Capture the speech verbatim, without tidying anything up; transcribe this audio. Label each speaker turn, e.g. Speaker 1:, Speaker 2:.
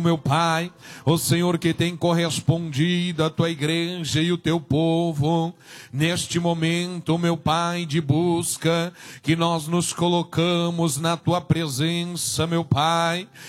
Speaker 1: meu Pai, o Senhor que tem correspondido à tua igreja e o teu povo, neste momento, meu Pai, de busca, que nós nos colocamos na tua presença, meu Pai,